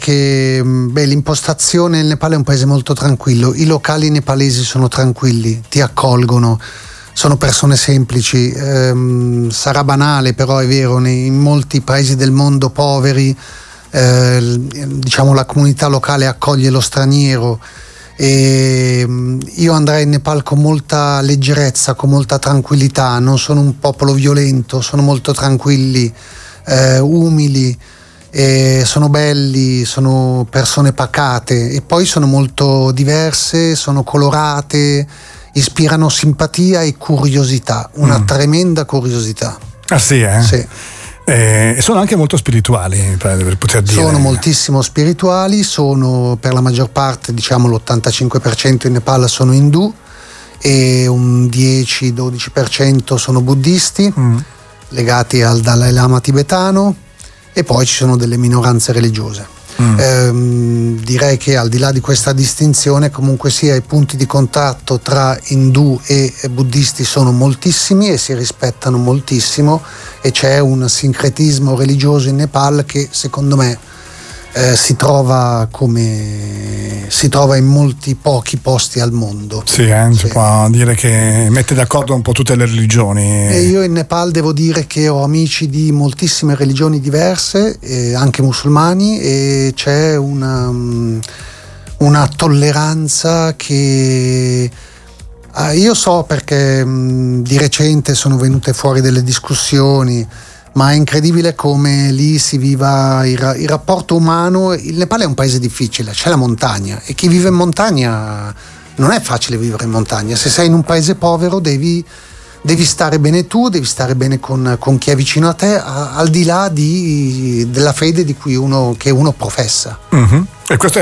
che l'impostazione, il Nepal è un paese molto tranquillo, i locali nepalesi sono tranquilli, ti accolgono, sono persone semplici, sarà banale però è vero, in molti paesi del mondo poveri diciamo la comunità locale accoglie lo straniero, e io andrei in Nepal con molta leggerezza, con molta tranquillità. Non sono un popolo violento, sono molto tranquilli, umili, sono belli, sono persone pacate e poi sono molto diverse, sono colorate, ispirano simpatia e curiosità, una tremenda curiosità. Ah sì, Sì. E sono anche molto spirituali, per poter dire. Sono moltissimo spirituali, sono per la maggior parte, diciamo l'85% in Nepal sono indù e un 10-12% sono buddisti legati al Dalai Lama tibetano, e poi ci sono delle minoranze religiose. Direi che al di là di questa distinzione, comunque sia, i punti di contatto tra indù e buddisti sono moltissimi e si rispettano moltissimo, e c'è un sincretismo religioso in Nepal che secondo me si trova in molti pochi posti al mondo. Sì, si può dire che mette d'accordo un po' tutte le religioni. E io in Nepal devo dire che ho amici di moltissime religioni diverse, anche musulmani, e c'è una tolleranza che io so, perché di recente sono venute fuori delle discussioni, ma è incredibile come lì si viva il rapporto umano. Il Nepal è un paese difficile, c'è la montagna, e chi vive in montagna non è facile vivere in montagna. Se sei in un paese povero devi stare bene tu, devi stare bene con chi è vicino a te, al di là della fede che uno professa. E questo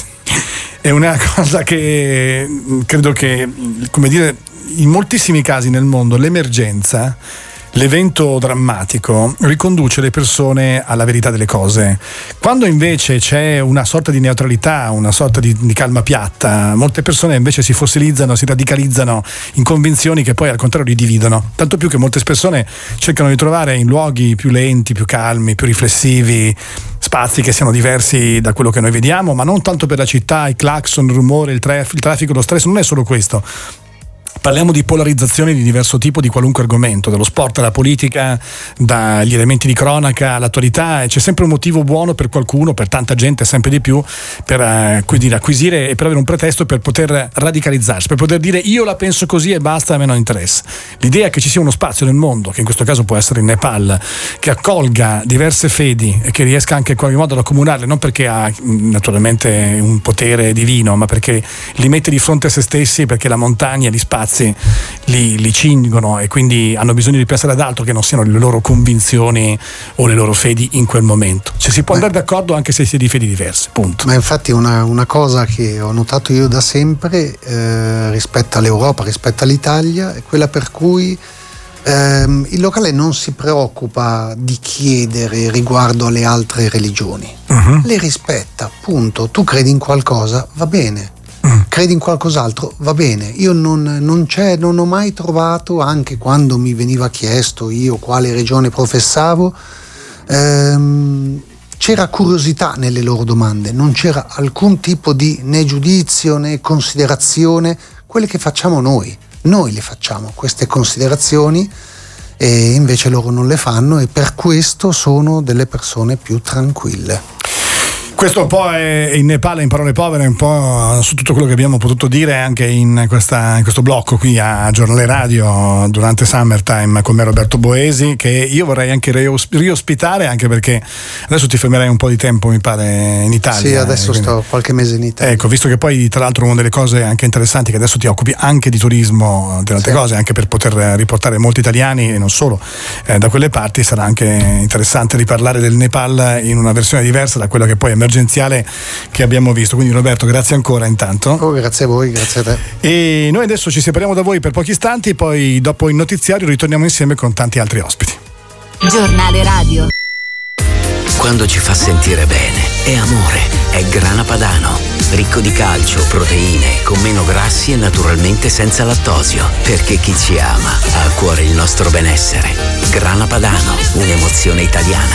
è una cosa che credo che, come dire, in moltissimi casi nel mondo l'emergenza, l'evento drammatico, riconduce le persone alla verità delle cose. Quando invece c'è una sorta di neutralità, una sorta di calma piatta, molte persone invece si fossilizzano, si radicalizzano in convinzioni che poi al contrario li dividono. Tanto più che molte persone cercano di trovare in luoghi più lenti, più calmi, più riflessivi, spazi che siano diversi da quello che noi vediamo, ma non tanto per la città, i clacson, il rumore, il traffico, lo stress. Non è solo questo. Parliamo di polarizzazioni di diverso tipo, di qualunque argomento, dallo sport alla politica, dagli elementi di cronaca all'attualità, e c'è sempre un motivo buono per qualcuno, per tanta gente sempre di più, per acquisire e per avere un pretesto per poter radicalizzarsi, per poter dire io la penso così e basta, a me non interessa. L'idea che ci sia uno spazio nel mondo, che in questo caso può essere il Nepal, che accolga diverse fedi e che riesca anche in qualche modo ad accomunarle, non perché ha naturalmente un potere divino, ma perché li mette di fronte a se stessi, perché la montagna, gli spazi li cingono e quindi hanno bisogno di pensare ad altro che non siano le loro convinzioni o le loro fedi in quel momento. Cioè si può andare d'accordo anche se si è di fedi diverse, punto. Ma infatti una cosa che ho notato io da sempre rispetto all'Europa, rispetto all'Italia, è quella per cui il locale non si preoccupa di chiedere riguardo alle altre religioni, le rispetta, punto. Tu credi in qualcosa, va bene. Credi in qualcos'altro, va bene. Io non ho mai trovato, anche quando mi veniva chiesto io quale religione professavo, c'era curiosità nelle loro domande, non c'era alcun tipo di né giudizio né considerazione, quelle che facciamo noi le facciamo queste considerazioni, e invece loro non le fanno, e per questo sono delle persone più tranquille. Questo un po' è il Nepal in parole povere, un po' su tutto quello che abbiamo potuto dire anche in questo blocco qui a Giornale Radio durante Summertime con me, Roberto Boesi, che io vorrei anche riospitare, anche perché adesso ti fermerai un po' di tempo, mi pare, in Italia. Sì, adesso sto qualche mese in Italia. Ecco, visto che poi tra l'altro una delle cose anche interessanti che adesso ti occupi anche di turismo, delle altre cose, anche per poter riportare molti italiani e non solo da quelle parti, sarà anche interessante riparlare del Nepal in una versione diversa da quella che poi è emergenziale che abbiamo visto. Quindi Roberto, grazie ancora intanto. Grazie a voi, grazie a te. E noi adesso ci separiamo da voi per pochi istanti e poi dopo il notiziario ritorniamo insieme con tanti altri ospiti. Giornale Radio. Quando ci fa sentire bene è amore, è Grana Padano, ricco di calcio, proteine, con meno grassi e naturalmente senza lattosio, perché chi ci ama ha a cuore il nostro benessere. Grana Padano, un'emozione italiana.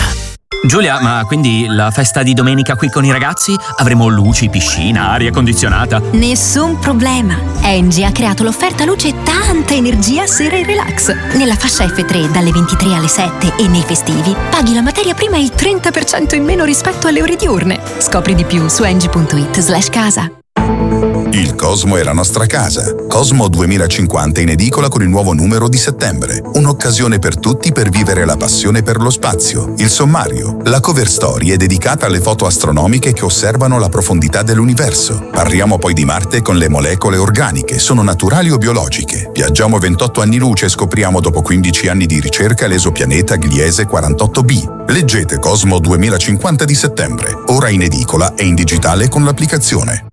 Giulia, ma quindi la festa di domenica qui con i ragazzi? Avremo luci, piscina, aria condizionata? Nessun problema. Engie ha creato l'offerta luce e tanta energia sera e relax. Nella fascia F3 dalle 23 alle 7 e nei festivi paghi la materia prima il 30% in meno rispetto alle ore diurne. Scopri di più su engie.it/casa. Il Cosmo è la nostra casa. Cosmo 2050 in edicola con il nuovo numero di settembre. Un'occasione per tutti per vivere la passione per lo spazio. Il sommario. La cover story è dedicata alle foto astronomiche che osservano la profondità dell'universo. Parliamo poi di Marte con le molecole organiche. Sono naturali o biologiche? Viaggiamo 28 anni luce e scopriamo dopo 15 anni di ricerca l'esopianeta Gliese 48b. Leggete Cosmo 2050 di settembre. Ora in edicola e in digitale con l'applicazione.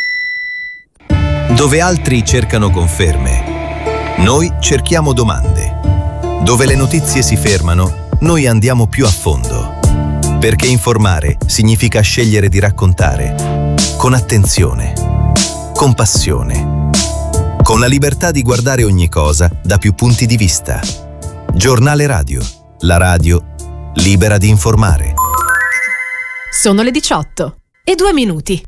Dove altri cercano conferme, noi cerchiamo domande. Dove le notizie si fermano, noi andiamo più a fondo. Perché informare significa scegliere di raccontare con attenzione, con passione, con la libertà di guardare ogni cosa da più punti di vista. Giornale Radio, la radio libera di informare. Sono le 18:02.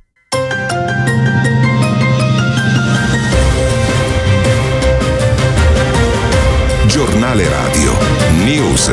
Giornale Radio News.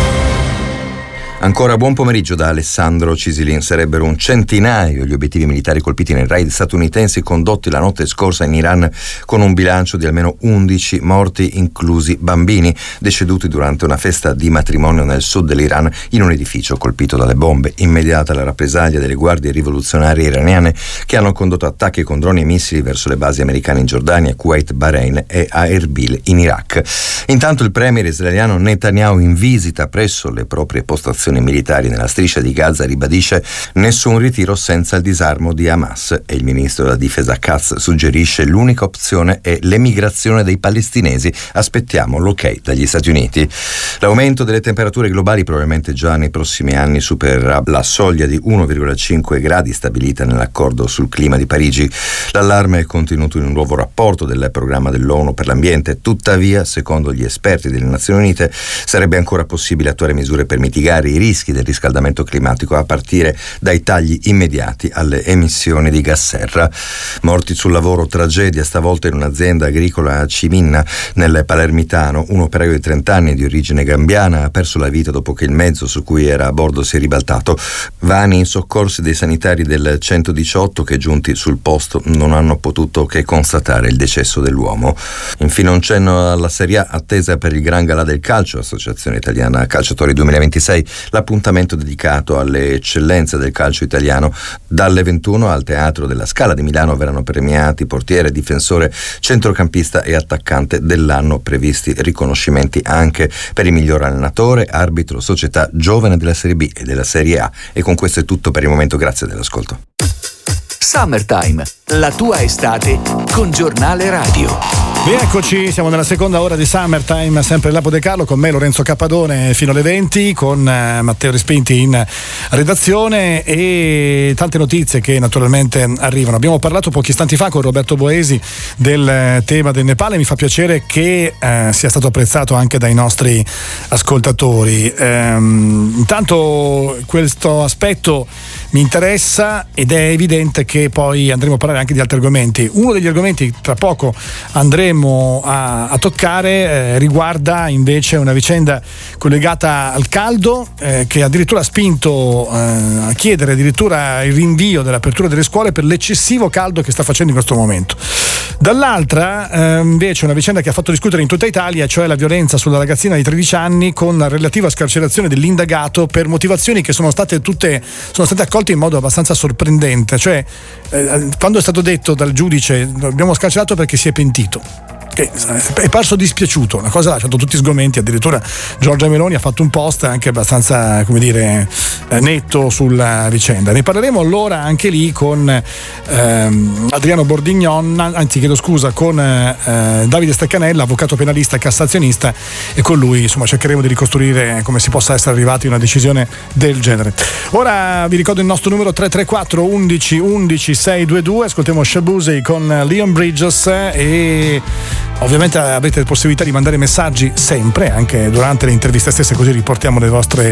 Ancora buon pomeriggio da Alessandro Cisilin. Sarebbero un centinaio gli obiettivi militari colpiti nei raid statunitensi condotti la notte scorsa in Iran, con un bilancio di almeno 11 morti, inclusi bambini, deceduti durante una festa di matrimonio nel sud dell'Iran in un edificio colpito dalle bombe. Immediata la rappresaglia delle guardie rivoluzionarie iraniane che hanno condotto attacchi con droni e missili verso le basi americane in Giordania, Kuwait, Bahrain e a Erbil in Iraq. Intanto il premier israeliano Netanyahu, in visita presso le proprie postazioni militari nella striscia di Gaza, ribadisce nessun ritiro senza il disarmo di Hamas, e il ministro della difesa Katz suggerisce l'unica opzione è l'emigrazione dei palestinesi. Aspettiamo l'ok dagli Stati Uniti. L'aumento delle temperature globali probabilmente già nei prossimi anni supererà la soglia di 1,5 gradi stabilita nell'accordo sul clima di Parigi. L'allarme è contenuto in un nuovo rapporto del programma dell'ONU per l'ambiente. Tuttavia, secondo gli esperti delle Nazioni Unite, sarebbe ancora possibile attuare misure per mitigare i rischi del riscaldamento climatico, a partire dai tagli immediati alle emissioni di gas serra. Morti sul lavoro, tragedia stavolta in un'azienda agricola a Ciminna, nel Palermitano. Un operaio di 30 anni di origine gambiana ha perso la vita dopo che il mezzo su cui era a bordo si è ribaltato. Vani i soccorsi dei sanitari del 118 che, giunti sul posto, non hanno potuto che constatare il decesso dell'uomo. Infine un cenno alla Serie A, attesa per il Gran Galà del Calcio, Associazione Italiana Calciatori 2026, l'appuntamento dedicato alle eccellenze del calcio italiano. Dalle 21 al Teatro della Scala di Milano verranno premiati portiere, difensore, centrocampista e attaccante dell'anno, previsti riconoscimenti anche per il miglior allenatore, arbitro, società, giovane della Serie B e della Serie A. E con questo è tutto per il momento, grazie dell'ascolto. Summertime, la tua estate con Giornale Radio. Rieccoci, siamo nella seconda ora di Summertime, sempre Lapo De Carlo, con me Lorenzo Cappadone fino alle 20, con Matteo Respinti in redazione e tante notizie che naturalmente arrivano. Abbiamo parlato pochi istanti fa con Roberto Boesi del tema del Nepale, mi fa piacere che sia stato apprezzato anche dai nostri ascoltatori. Intanto questo aspetto mi interessa ed è evidente che poi andremo a parlare anche di altri argomenti. Uno degli argomenti tra poco andremo a toccare riguarda invece una vicenda collegata al caldo che addirittura ha spinto a chiedere addirittura il rinvio dell'apertura delle scuole per l'eccessivo caldo che sta facendo in questo momento. Dall'altra invece una vicenda che ha fatto discutere in tutta Italia, cioè la violenza sulla ragazzina di 13 anni con la relativa scarcerazione dell'indagato per motivazioni che sono state accolte in modo abbastanza sorprendente. Cioè quando è stato detto dal giudice abbiamo scarcerato perché si è pentito, che è parso dispiaciuto, una cosa ha lasciato tutti sgomenti. Addirittura Giorgia Meloni ha fatto un post anche abbastanza, come dire, netto sulla vicenda. Ne parleremo allora anche lì con Adriano Bordignon, anzi chiedo scusa, con Davide Steccanella, avvocato penalista e cassazionista, e con lui insomma cercheremo di ricostruire come si possa essere arrivati a una decisione del genere. Ora vi ricordo il nostro numero 334 11 11 622, ascoltiamo Shabuzi con Leon Bridges e ovviamente avete la possibilità di mandare messaggi sempre, anche durante le interviste stesse, così riportiamo le vostre